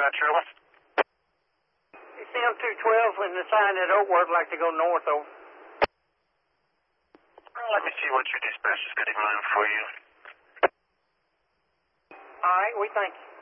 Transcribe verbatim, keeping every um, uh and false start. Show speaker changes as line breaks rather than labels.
dispatch, Earl.
It's M two twelve when the sign at Oakwood like to go north over.
Let me see what your dispatch is got in mind for you.
All right, we thank you.